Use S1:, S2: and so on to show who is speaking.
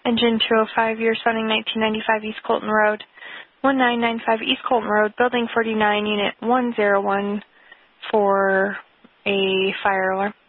S1: Engine 205, you're responding 1995 East Colton Road, 1995 East Colton Road, Building 49, Unit 101 for a fire alarm.